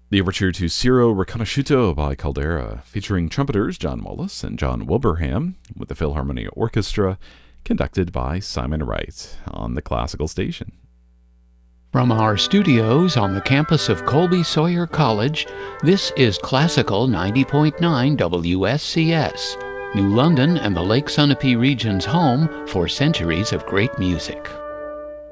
The overture to Ciro Riconosciuto by Caldera, featuring trumpeters John Mullis and John Wilbraham, with the Philharmonia Orchestra, conducted by Simon Wright on the Classical Station. From our studios on the campus of Colby Sawyer College, this is Classical 90.9 WSCS, New London and the Lake Sunapee region's home for centuries of great music.